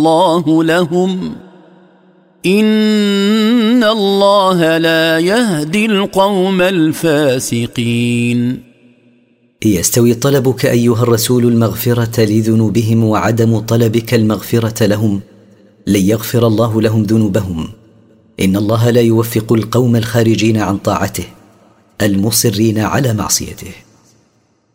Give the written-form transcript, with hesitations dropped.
الله لهم إن الله لا يهدي القوم الفاسقين. يستوي طلبك أيها الرسول المغفرة لذنوبهم وعدم طلبك المغفرة لهم؟ لن يغفر الله لهم ذنوبهم. إن الله لا يوفق القوم الخارجين عن طاعته المصرين على معصيته.